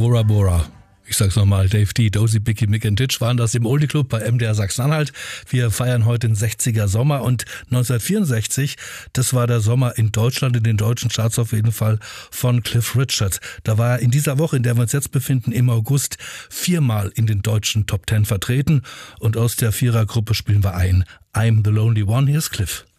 Bora Bora. Ich sag's nochmal, Dave D., Dozy, Bicky, Mick and Titch waren das im Oldie Club bei MDR Sachsen-Anhalt. Wir feiern heute den 60er Sommer und 1964, das war der Sommer in Deutschland, in den deutschen Charts auf jeden Fall, von Cliff Richard. Da war er in dieser Woche, in der wir uns jetzt befinden, im August 4-mal in den deutschen Top 10 vertreten und aus der Vierergruppe spielen wir ein I'm the Lonely One. Hier ist Cliff.